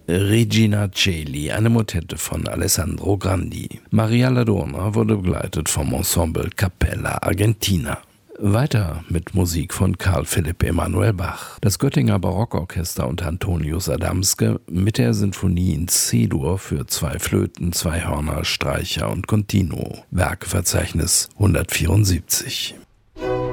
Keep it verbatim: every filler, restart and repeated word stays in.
Regina Coeli, eine Motette von Alessandro Grandi. Maria Ladurna wurde begleitet vom Ensemble Cappella Argentina. Weiter mit Musik von Karl Philipp Emanuel Bach. Das Göttinger Barockorchester unter Antonius Adamske mit der Sinfonie in C-Dur für zwei Flöten, zwei Hörner, Streicher und Continuo. Werkverzeichnis hundertvierundsiebzig.